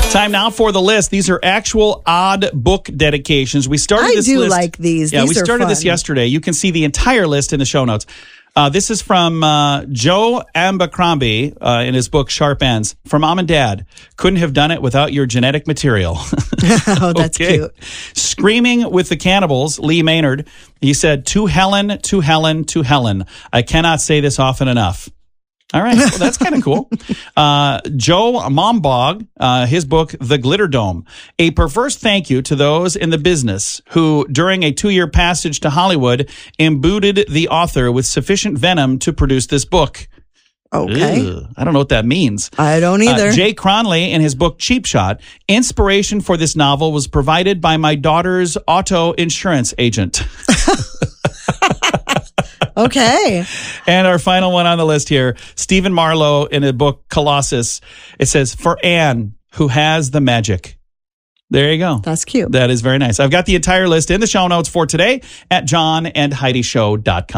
Time now for the list. These are actual odd book dedications. We started this list. I do like these. Yeah, these we started this yesterday. You can see the entire list in the show notes. This is from Joe Abercrombie in his book Sharp Ends. For Mom and Dad, couldn't have done it without your genetic material. Oh, that's cute. Screaming with the Cannibals, Lee Maynard. He said, to Helen, to Helen, to Helen. I cannot say this often enough. All right. Well, that's kind of cool. Joe Mombog, his book, The Glitter Dome, a perverse thank you to those in the business who, during a 2-year passage to Hollywood, imbued the author with sufficient venom to produce this book. Okay. Ew, I don't know what that means. I don't either. Jay Cronley, in his book Cheap Shot, inspiration for this novel was provided by my daughter's auto insurance agent. Okay. And our final one on the list here, Stephen Marlowe in a book, Colossus. It says, for Anne, who has the magic. There you go. That's cute. That is very nice. I've got the entire list in the show notes for today at johnandheidishow.com.